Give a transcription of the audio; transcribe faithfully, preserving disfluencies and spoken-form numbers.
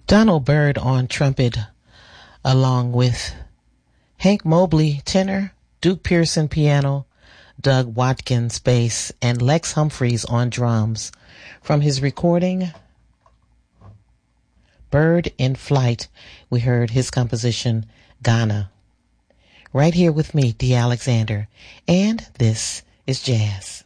Donald Byrd on trumpet, along with Hank Mobley tenor, Duke Pearson piano, Doug Watkins bass, and Lex Humphreys on drums. From his recording, Bird in Flight, we heard his composition, Ghana. Right here with me, Dee Alexander, and this is Jazz.